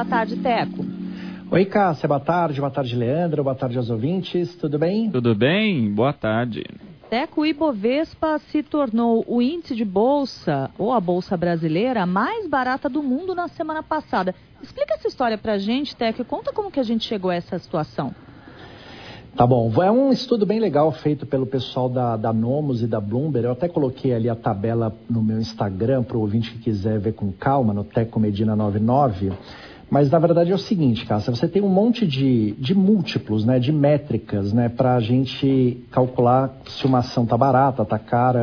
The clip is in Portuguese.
Boa tarde, Teco. Oi, Cássia, boa tarde, Leandro, boa tarde aos ouvintes, tudo bem? Tudo bem, boa tarde. Teco, o Ibovespa se tornou o índice de bolsa, ou a bolsa brasileira, mais barata do mundo na semana passada. Explica essa história pra gente, Teco, e conta como que a gente chegou a essa situação. Tá bom, é um estudo bem legal feito pelo pessoal da Nomos e da Bloomberg. Eu até coloquei ali a tabela no meu Instagram para o ouvinte que quiser ver com calma, no Teco Medina 99. Mas na verdade é o seguinte, Cássia, você tem um monte de múltiplos, né, de métricas, né, para a gente calcular se uma ação tá barata, tá cara.